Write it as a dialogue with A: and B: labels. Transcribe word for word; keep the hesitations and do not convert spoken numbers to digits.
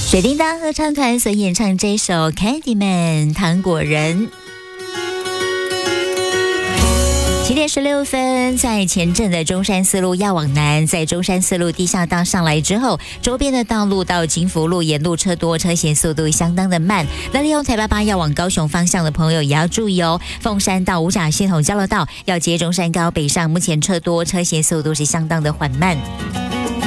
A: 水叮当合唱团所演唱这首 Candyman 糖果人。七点十六分，在前镇的中山四路要往南，在中山四路地下道上来之后，周边的道路到金福路沿路车多，车行速度相当的慢。那利用台八八要往高雄方向的朋友也要注意哦。凤山到五甲系统交流道要接中山高北上，目前车多，车行速度是相当的缓慢。